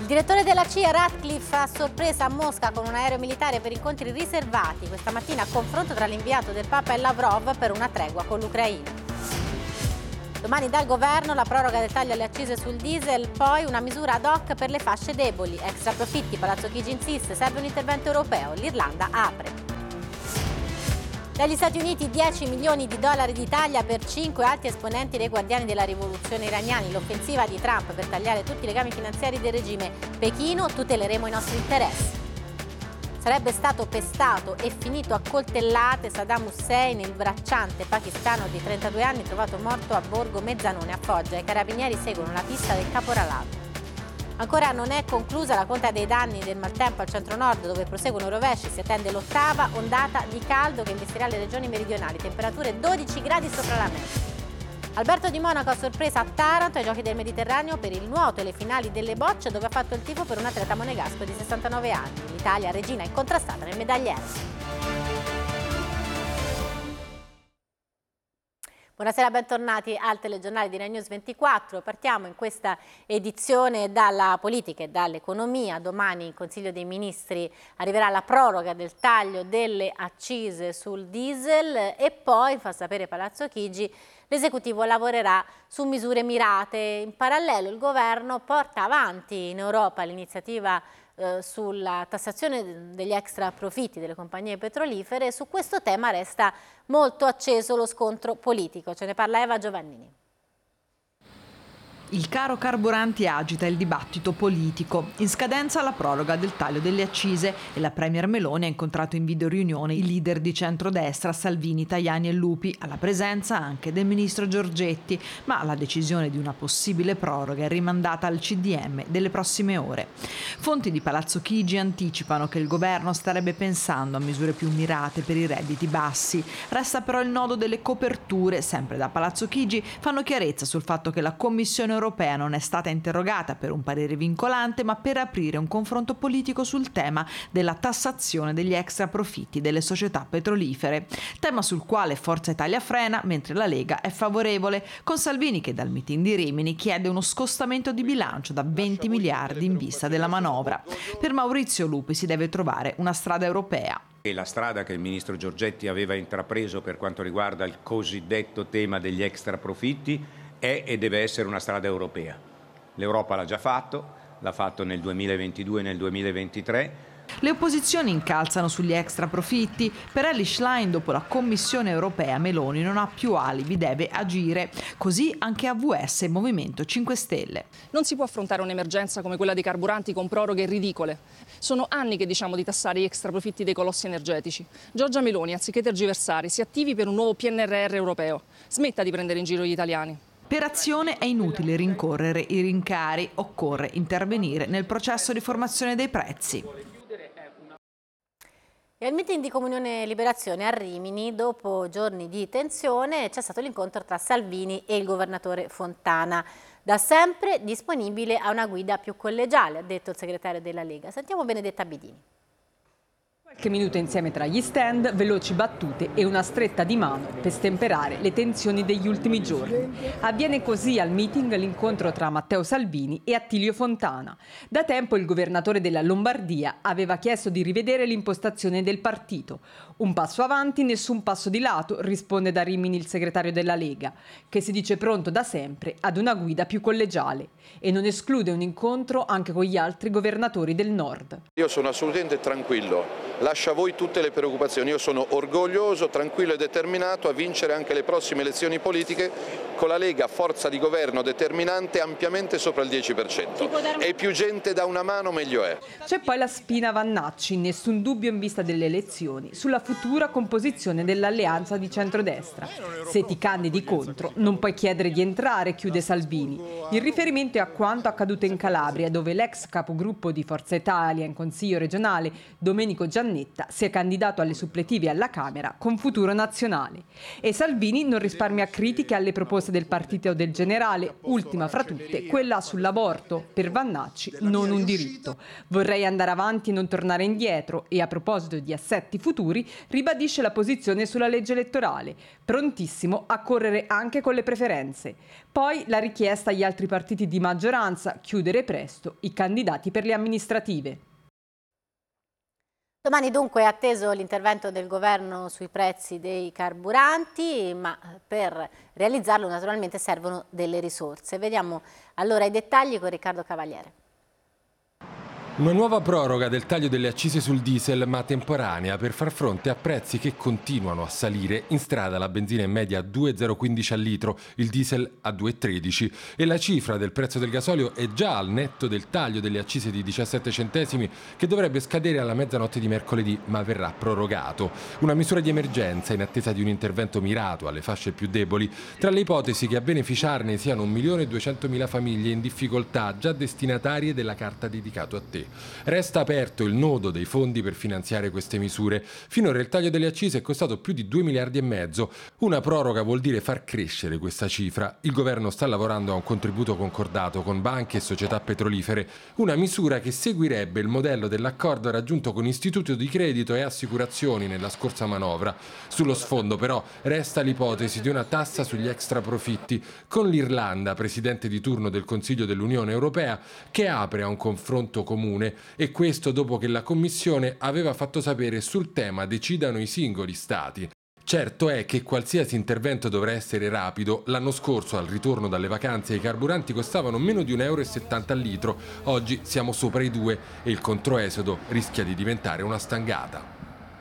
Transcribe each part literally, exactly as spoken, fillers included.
direttore della C I A Ratcliffe a sorpresa a Mosca con un aereo militare per incontri riservati. Questa mattina confronto tra l'inviato del Papa e Lavrov per una tregua con l'Ucraina. Domani dal governo la proroga del taglio alle accise sul diesel, poi una misura ad hoc per le fasce deboli. Extra profitti, Palazzo Chigi insiste, serve un intervento europeo, l'Irlanda apre. Dagli Stati Uniti dieci milioni di dollari di taglia per cinque alti esponenti dei guardiani della rivoluzione iraniani. L'offensiva di Trump per tagliare tutti i legami finanziari del regime. Pechino, tuteleremo i nostri interessi. Sarebbe stato pestato e finito a coltellate Saddam Hussein, il bracciante pakistano di trentadue anni trovato morto a Borgo Mezzanone a Foggia. I carabinieri seguono la pista del caporalato. Ancora non è conclusa la conta dei danni del maltempo al centro-nord, dove proseguono i rovesci. Si attende l'ottava ondata di caldo che investirà le regioni meridionali. Temperature dodici gradi sopra la media. Alberto Di Monaco a sorpresa a Taranto ai Giochi del Mediterraneo per il nuoto e le finali delle bocce, dove ha fatto il tifo per un atleta monegasco di sessantanove anni. L'Italia regina incontrastata nel medagliere. Buonasera, bentornati al telegiornale di Rai News ventiquattro. Partiamo in questa edizione dalla politica e dall'economia. Domani in Consiglio dei Ministri arriverà la proroga del taglio delle accise sul diesel e poi, fa sapere Palazzo Chigi, l'esecutivo lavorerà su misure mirate. In parallelo il governo porta avanti in Europa l'iniziativa eh, sulla tassazione degli extra profitti delle compagnie petrolifere. Su questo tema resta molto acceso lo scontro politico. Ce ne parla Eva Giovannini. Il caro carburanti agita il dibattito politico. In scadenza la proroga del taglio delle accise e la premier Meloni ha incontrato in videoriunione i leader di centrodestra Salvini, Tajani e Lupi, alla presenza anche del ministro Giorgetti, ma la decisione di una possibile proroga è rimandata al C D M delle prossime ore. Fonti di Palazzo Chigi anticipano che il governo starebbe pensando a misure più mirate per i redditi bassi. Resta però il nodo delle coperture. Sempre da Palazzo Chigi fanno chiarezza sul fatto che la Commissione europea non è stata interrogata per un parere vincolante, ma per aprire un confronto politico sul tema della tassazione degli extra profitti delle società petrolifere, tema sul quale Forza Italia frena, mentre la Lega è favorevole, con Salvini che dal meeting di Rimini chiede uno scostamento di bilancio da venti miliardi in vista della manovra. Per Maurizio Lupi si deve trovare una strada europea. E la strada che il ministro Giorgetti aveva intrapreso per quanto riguarda il cosiddetto tema degli extra profitti è e deve essere una strada europea. L'Europa l'ha già fatto, l'ha fatto nel duemilaventidue e nel duemilaventitré. Le opposizioni incalzano sugli extra profitti. Per Elly Schlein, dopo la Commissione europea, Meloni non ha più alibi, deve agire. Così anche A V S e Movimento cinque Stelle. Non si può affrontare un'emergenza come quella dei carburanti con proroghe ridicole. Sono anni che diciamo di tassare gli extra profitti dei colossi energetici. Giorgia Meloni, anziché tergiversare, si attivi per un nuovo P N R R europeo. Smetta di prendere in giro gli italiani. Per Azione è inutile rincorrere i rincari, occorre intervenire nel processo di formazione dei prezzi. E al meeting di Comunione e Liberazione a Rimini, dopo giorni di tensione, c'è stato l'incontro tra Salvini e il governatore Fontana. Da sempre disponibile a una guida più collegiale, ha detto il segretario della Lega. Sentiamo Benedetta Bidini. Qualche minuto insieme tra gli stand, veloci battute e una stretta di mano per stemperare le tensioni degli ultimi giorni. Avviene così al meeting l'incontro tra Matteo Salvini e Attilio Fontana. Da tempo il governatore della Lombardia aveva chiesto di rivedere l'impostazione del partito. Un passo avanti, nessun passo di lato, risponde da Rimini il segretario della Lega, che si dice pronto da sempre ad una guida più collegiale e non esclude un incontro anche con gli altri governatori del nord. Io sono assolutamente tranquillo. Lascio a voi tutte le preoccupazioni. Io sono orgoglioso, tranquillo e determinato a vincere anche le prossime elezioni politiche con la Lega, forza di governo determinante, ampiamente sopra il dieci per cento. E più gente da una mano meglio è. C'è poi la spina Vannacci, nessun dubbio in vista delle elezioni, sulla futura composizione dell'alleanza di centrodestra. Se ti candidi contro, non puoi chiedere di entrare, chiude Salvini. Il riferimento è a quanto accaduto in Calabria, dove l'ex capogruppo di Forza Italia in Consiglio regionale, Domenico Giannetta, si è candidato alle suppletive alla Camera con Futuro Nazionale. E Salvini non risparmia critiche alle proposte proposte del partito del generale, ultima fra tutte quella sull'aborto, per Vannacci non un diritto. Vorrei andare avanti e non tornare indietro e a proposito di assetti futuri ribadisce la posizione sulla legge elettorale, prontissimo a correre anche con le preferenze. Poi la richiesta agli altri partiti di maggioranza chiudere presto i candidati per le amministrative. Domani dunque è atteso l'intervento del governo sui prezzi dei carburanti, ma per realizzarlo naturalmente servono delle risorse. Vediamo allora i dettagli con Riccardo Cavaliere. Una nuova proroga del taglio delle accise sul diesel, ma temporanea, per far fronte a prezzi che continuano a salire. In strada la benzina in media a due virgola zero quindici al litro, il diesel a due virgola tredici e la cifra del prezzo del gasolio è già al netto del taglio delle accise di diciassette centesimi che dovrebbe scadere alla mezzanotte di mercoledì, ma verrà prorogato. Una misura di emergenza in attesa di un intervento mirato alle fasce più deboli. Tra le ipotesi che a beneficiarne siano un milione e duecentomila famiglie in difficoltà già destinatarie della carta dedicato a te. Resta aperto il nodo dei fondi per finanziare queste misure. Finora il taglio delle accise è costato più di due miliardi e mezzo. Una proroga vuol dire far crescere questa cifra. Il governo sta lavorando a un contributo concordato con banche e società petrolifere, una misura che seguirebbe il modello dell'accordo raggiunto con istituti di credito e assicurazioni nella scorsa manovra. Sullo sfondo però resta l'ipotesi di una tassa sugli extraprofitti, con l'Irlanda, presidente di turno del Consiglio dell'Unione Europea, che apre a un confronto comune. E questo dopo che la Commissione aveva fatto sapere sul tema decidano i singoli Stati. Certo è che qualsiasi intervento dovrà essere rapido. L'anno scorso, al ritorno dalle vacanze, i carburanti costavano meno di un euro e settanta al litro. Oggi siamo sopra i due e il controesodo rischia di diventare una stangata.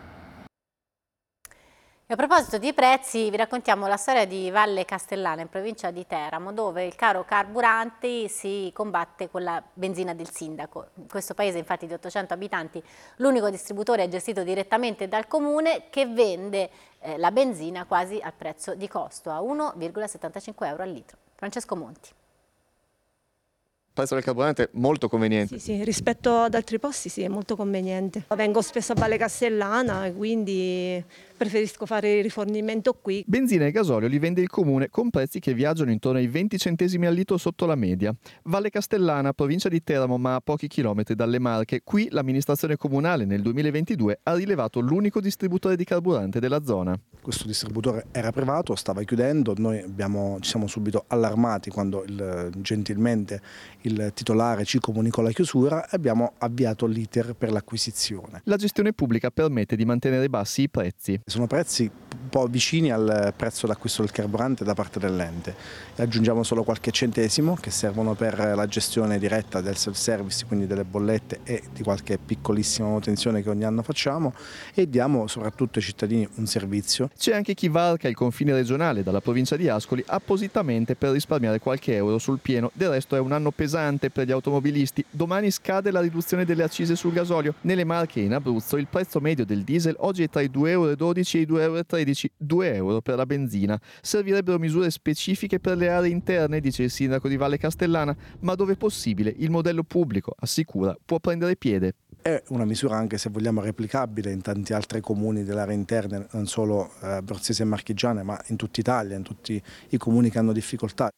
E a proposito di prezzi, vi raccontiamo la storia di Valle Castellana in provincia di Teramo, dove il caro carburanti si combatte con la benzina del sindaco. In questo paese, infatti, di ottocento abitanti, l'unico distributore è gestito direttamente dal comune, che vende eh, la benzina quasi al prezzo di costo, a uno virgola settantacinque euro al litro. Francesco Monti. Il prezzo del carburante è molto conveniente. Sì, sì, rispetto ad altri posti sì, è molto conveniente. Vengo spesso a Valle Castellana e quindi preferisco fare il rifornimento qui. Benzina e gasolio li vende il comune con prezzi che viaggiano intorno ai venti centesimi al litro sotto la media. Valle Castellana, provincia di Teramo, ma a pochi chilometri dalle Marche. Qui l'amministrazione comunale nel duemilaventidue ha rilevato l'unico distributore di carburante della zona. Questo distributore era privato, stava chiudendo, noi abbiamo, ci siamo subito allarmati quando il, gentilmente il titolare ci comunicò la chiusura e abbiamo avviato l'iter per l'acquisizione. La gestione pubblica permette di mantenere bassi i prezzi. Sono prezzi un po' vicini al prezzo d'acquisto del carburante da parte dell'ente. E aggiungiamo solo qualche centesimo che servono per la gestione diretta del self-service, quindi delle bollette e di qualche piccolissima manutenzione che ogni anno facciamo, e diamo soprattutto ai cittadini un servizio. C'è anche chi varca il confine regionale dalla provincia di Ascoli appositamente per risparmiare qualche euro sul pieno. Del resto è un anno pesante per gli automobilisti. Domani scade la riduzione delle accise sul gasolio. Nelle Marche e in Abruzzo il prezzo medio del diesel oggi è tra i due virgola dodici euro e i due virgola tredici euro, due euro per la benzina. Servirebbero misure specifiche per le aree interne, dice il sindaco di Valle Castellana, ma dove possibile il modello pubblico, assicura, può prendere piede. È una misura, anche se vogliamo, replicabile in tanti altri comuni delle aree interne, non solo eh, abruzzesi e marchigiane, ma in tutta Italia, in tutti i comuni che hanno difficoltà.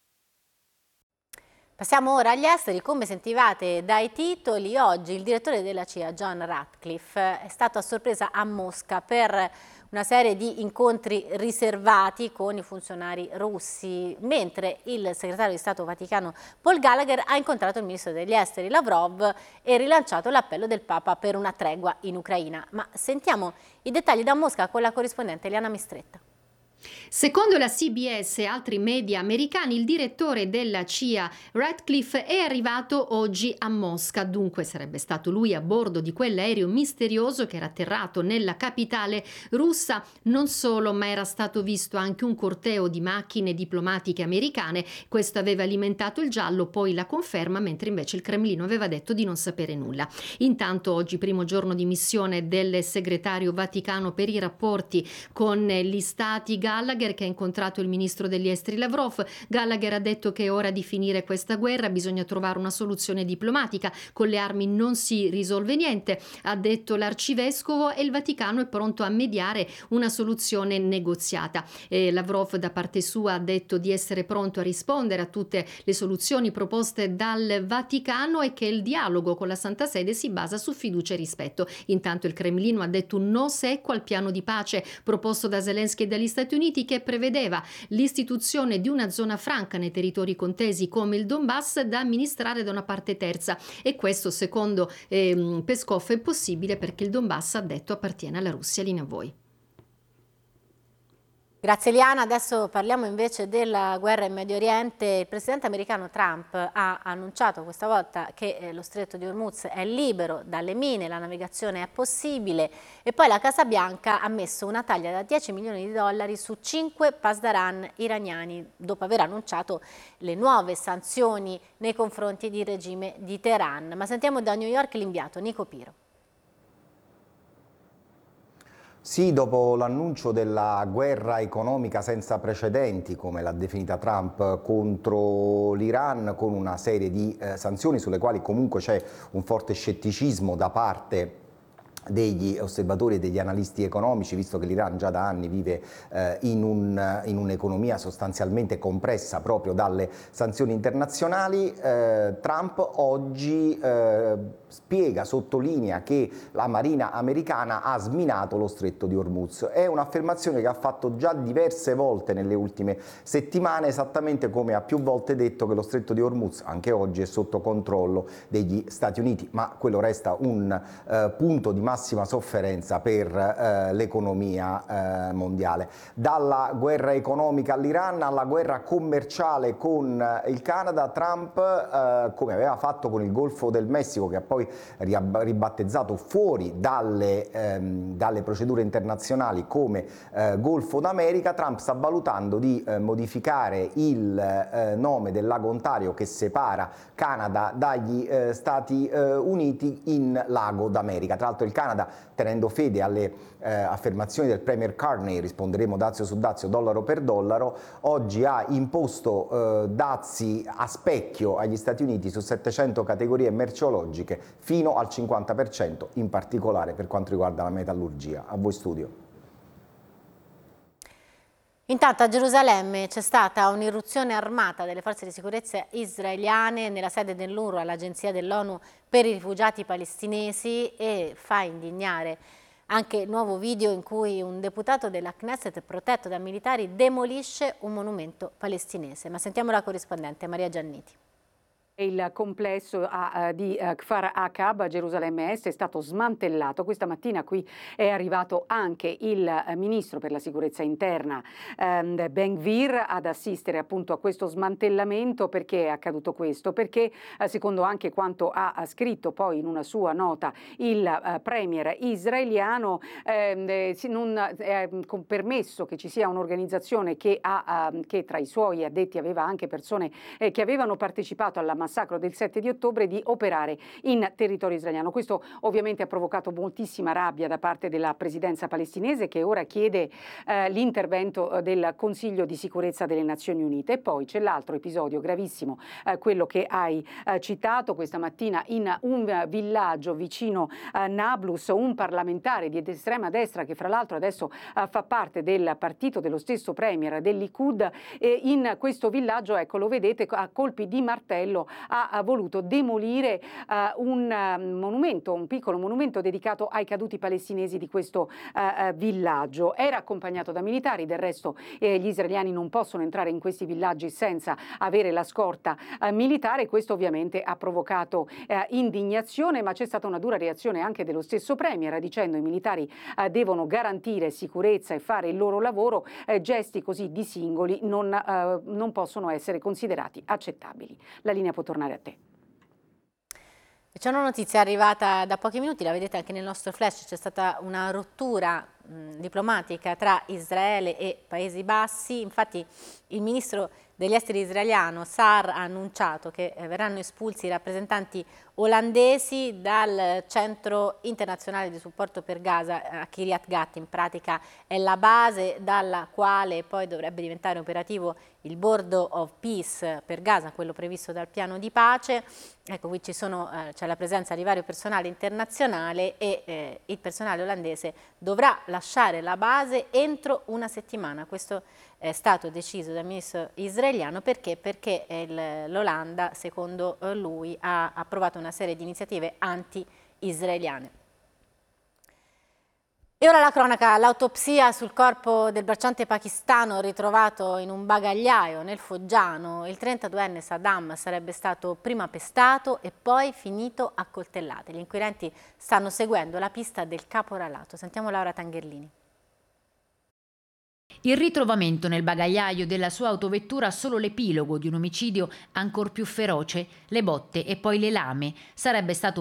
Passiamo ora agli esteri. Come sentivate dai titoli, oggi il direttore della C I A, John Ratcliffe, è stato a sorpresa a Mosca per una serie di incontri riservati con i funzionari russi, mentre il segretario di Stato Vaticano Paul Gallagher ha incontrato il ministro degli esteri Lavrov e rilanciato l'appello del Papa per una tregua in Ucraina. Ma sentiamo i dettagli da Mosca con la corrispondente Eliana Mistretta. Secondo la C B S e altri media americani, il direttore della C I A, Ratcliffe, è arrivato oggi a Mosca. Dunque sarebbe stato lui a bordo di quell'aereo misterioso che era atterrato nella capitale russa. Non solo, ma era stato visto anche un corteo di macchine diplomatiche americane. Questo aveva alimentato il giallo, poi la conferma, mentre invece il Cremlino aveva detto di non sapere nulla. Intanto oggi, primo giorno di missione del segretario Vaticano per i rapporti con gli stati Gallagher, che ha incontrato il ministro degli esteri Lavrov. Gallagher ha detto che è ora di finire questa guerra, bisogna trovare una soluzione diplomatica, con le armi non si risolve niente, ha detto l'arcivescovo, e il Vaticano è pronto a mediare una soluzione negoziata. E Lavrov da parte sua ha detto di essere pronto a rispondere a tutte le soluzioni proposte dal Vaticano e che il dialogo con la Santa Sede si basa su fiducia e rispetto. Intanto il Cremlino ha detto un no secco al piano di pace proposto da Zelensky e dagli Stati Uniti, che prevedeva l'istituzione di una zona franca nei territori contesi come il Donbass da amministrare da una parte terza, e questo secondo eh, Peskov è possibile perché il Donbass, ha detto, appartiene alla Russia. Linea a voi. Grazie Liana, adesso parliamo invece della guerra in Medio Oriente. Il presidente americano Trump ha annunciato questa volta che eh, lo stretto di Hormuz è libero dalle mine, la navigazione è possibile, e poi la Casa Bianca ha messo una taglia da dieci milioni di dollari su cinque pasdaran iraniani dopo aver annunciato le nuove sanzioni nei confronti del regime di Teheran. Ma sentiamo da New York l'inviato Nico Piro. Sì, dopo l'annuncio della guerra economica senza precedenti, come l'ha definita Trump, contro l'Iran, con una serie di eh, sanzioni sulle quali comunque c'è un forte scetticismo da parte degli osservatori e degli analisti economici, visto che l'Iran già da anni vive eh, in, un, in un'economia sostanzialmente compressa proprio dalle sanzioni internazionali, eh, Trump oggi eh, spiega, sottolinea che la Marina americana ha sminato lo stretto di Hormuz. È un'affermazione che ha fatto già diverse volte nelle ultime settimane, esattamente come ha più volte detto che lo stretto di Hormuz anche oggi è sotto controllo degli Stati Uniti, ma quello resta un eh, punto di massima massima sofferenza per eh, l'economia eh, mondiale. Dalla guerra economica all'Iran alla guerra commerciale con eh, il Canada, Trump, eh, come aveva fatto con il Golfo del Messico, che ha poi ribattezzato fuori dalle, ehm, dalle procedure internazionali come eh, Golfo d'America, Trump sta valutando di eh, modificare il eh, nome del lago Ontario, che separa Canada dagli eh, Stati eh, Uniti, in Lago d'America. Tra l'altro il Canada, tenendo fede alle eh, affermazioni del Premier Carney, risponderemo dazio su dazio, dollaro per dollaro, oggi ha imposto eh, dazi a specchio agli Stati Uniti su settecento categorie merceologiche fino al cinquanta per cento, in particolare per quanto riguarda la metallurgia. A voi studio. Intanto a Gerusalemme c'è stata un'irruzione armata delle forze di sicurezza israeliane nella sede dell'UNRWA, l'agenzia dell'ONU per i rifugiati palestinesi, e fa indignare anche il nuovo video in cui un deputato della Knesset, protetto da militari, demolisce un monumento palestinese. Ma sentiamo la corrispondente Maria Gianniti. Il complesso a, uh, di uh, Kfar Aqab a Gerusalemme Est è stato smantellato. Questa mattina qui è arrivato anche il uh, ministro per la sicurezza interna um, Ben Gvir ad assistere appunto a questo smantellamento. Perché è accaduto questo? Perché uh, secondo anche quanto ha, ha scritto poi in una sua nota il uh, premier israeliano, eh, non è permesso che ci sia un'organizzazione che, ha, uh, che tra i suoi addetti aveva anche persone eh, che avevano partecipato alla massacro del sette di ottobre, di operare in territorio israeliano. Questo ovviamente ha provocato moltissima rabbia da parte della presidenza palestinese, che ora chiede eh, l'intervento del Consiglio di sicurezza delle Nazioni Unite. E poi c'è l'altro episodio gravissimo, eh, quello che hai eh, citato questa mattina in un villaggio vicino a Nablus, un parlamentare di estrema destra che fra l'altro adesso eh, fa parte del partito dello stesso premier, del Likud, e in questo villaggio, ecco, lo vedete, a colpi di martello ha, ha voluto demolire uh, un uh, monumento, un piccolo monumento dedicato ai caduti palestinesi di questo uh, uh, villaggio. Era accompagnato da militari, del resto eh, gli israeliani non possono entrare in questi villaggi senza avere la scorta uh, militare. Questo ovviamente ha provocato uh, indignazione, ma c'è stata una dura reazione anche dello stesso premier, dicendo i militari uh, devono garantire sicurezza e fare il loro lavoro, uh, gesti così di singoli non, uh, non possono essere considerati accettabili. La linea può tornare a te. C'è una notizia arrivata da pochi minuti, la vedete anche nel nostro flash, c'è stata una rottura mh, diplomatica tra Israele e Paesi Bassi. Infatti il ministro degli esteri israeliano, Saar, ha annunciato che eh, verranno espulsi i rappresentanti olandesi dal centro internazionale di supporto per Gaza a Kiryat Gat. In pratica è la base dalla quale poi dovrebbe diventare operativo il Board of Peace per Gaza, quello previsto dal piano di pace. Ecco, qui ci sono, eh, c'è la presenza di vario personale internazionale e eh, il personale olandese dovrà lasciare la base entro una settimana. Questo è stato deciso dal ministro israeliano perché, perché l'Olanda, secondo lui, ha approvato una serie di iniziative anti-israeliane. E ora la cronaca, l'autopsia sul corpo del bracciante pakistano ritrovato in un bagagliaio nel Foggiano. Il trentaduenne Saddam sarebbe stato prima pestato e poi finito a coltellate. Gli inquirenti stanno seguendo la pista del caporalato. Sentiamo Laura Tangherlini. Il ritrovamento nel bagagliaio della sua autovettura solo l'epilogo di un omicidio ancor più feroce, le botte e poi le lame. Sarebbe stato